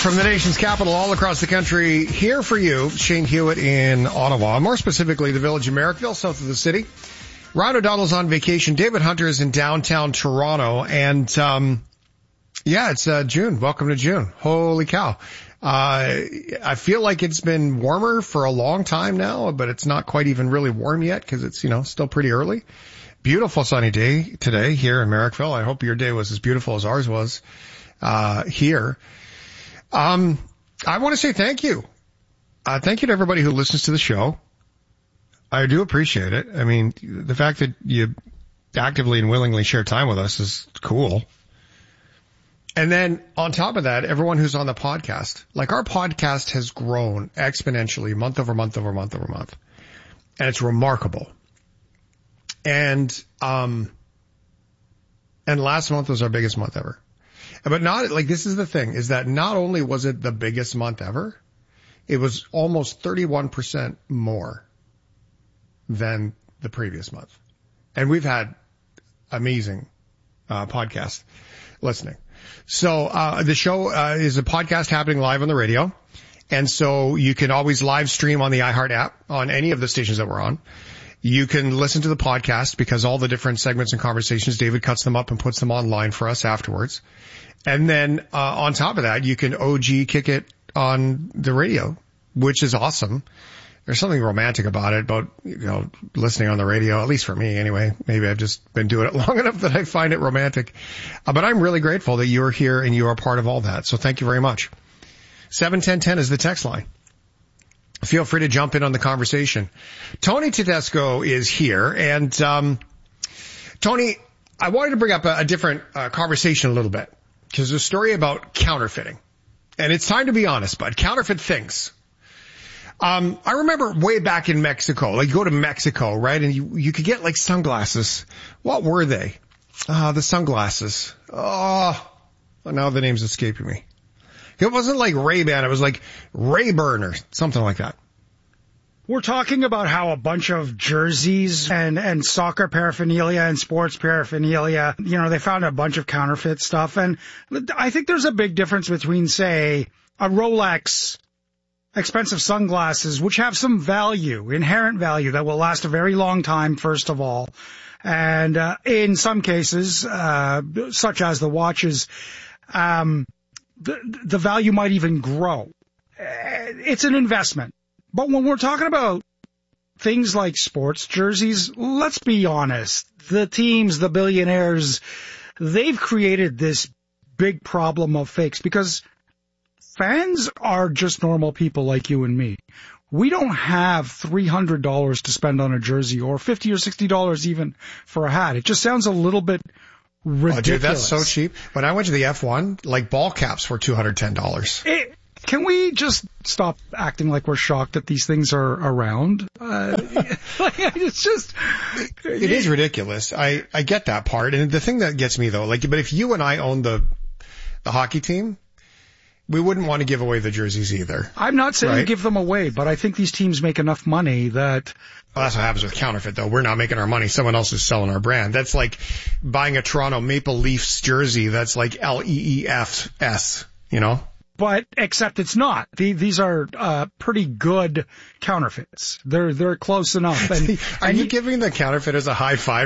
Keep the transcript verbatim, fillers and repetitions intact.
From the nation's capital all across the country, here for you, Shane Hewitt in Ottawa, more specifically the village of Merrickville, south of the city. Ryan O'Donnell's on vacation. David Hunter is in downtown Toronto. And, um, yeah, it's uh, June. Welcome to June. Holy cow. Uh, I feel like it's been warmer for a long time now, but it's not quite even really warm yet because it's, you know, still pretty early. Beautiful sunny day today here in Merrickville. I hope your day was as beautiful as ours was, uh, here. Um, I want to say thank you. Uh, thank you to everybody who listens to the show. I do appreciate it. I mean, the fact that you actively and willingly share time with us is cool. And then on top of that, everyone who's on the podcast, like our podcast has grown exponentially month over month over month over month. And it's remarkable. And, um, and last month was our biggest month ever. But not, like, this is the thing, is that not only was it the biggest month ever, it was almost thirty-one percent more than the previous month. And we've had amazing, uh, podcast listening. So, uh, the show, uh, is a podcast happening live on the radio. And so you can always live stream on the iHeart app on any of the stations that we're on. You can listen to the podcast because all the different segments and conversations, David cuts them up and puts them online for us afterwards. And then, uh, on top of that, you can O G kick it on the radio, which is awesome. There's something romantic about it, about, you know, listening on the radio, at least for me anyway. Maybe I've just been doing it long enough that I find it romantic. Uh, but I'm really grateful that you're here and you are part of all that. So thank you very much. seven ten ten is the text line. Feel free to jump in on the conversation. Tony Tedesco is here. And, um, Tony, I wanted to bring up a, a different uh, conversation a little bit because there's a story about counterfeiting. And it's time to be honest, bud. Counterfeit things. Um, I remember way back in Mexico, like you go to Mexico, right? And you, you could get like sunglasses. What were they? Ah, uh, the sunglasses. Oh, now the name's escaping me. It wasn't like Ray-Ban. It was like Ray-Burn or something like that. We're talking about how a bunch of jerseys and, and soccer paraphernalia and sports paraphernalia, you know, they found a bunch of counterfeit stuff. And I think there's a big difference between, say, a Rolex, expensive sunglasses, which have some value, inherent value that will last a very long time, first of all. And uh, in some cases, uh, such as the watches, um, the, the value might even grow. It's an investment. But when we're talking about things like sports jerseys, let's be honest. The teams, the billionaires, they've created this big problem of fakes because fans are just normal people like you and me. We don't have three hundred dollars to spend on a jersey or fifty dollars or sixty dollars even for a hat. It just sounds a little bit ridiculous. Oh, dude, that's so cheap. When I went to the F one, like ball caps were two hundred ten dollars. It, Can we just stop acting like we're shocked that these things are around? Uh, like, it's just... It is ridiculous. I, I get that part. And the thing that gets me, though, like, but if you and I owned the, the hockey team, we wouldn't want to give away the jerseys either. I'm not saying right? give them away, but I think these teams make enough money that... Well, that's what happens with counterfeit, though. We're not making our money. Someone else is selling our brand. That's like buying a Toronto Maple Leafs jersey that's like L E E F S, you know? But except it's not. The, these are uh, pretty good counterfeits. They're they're close enough. And, are and you giving the counterfeiters a high five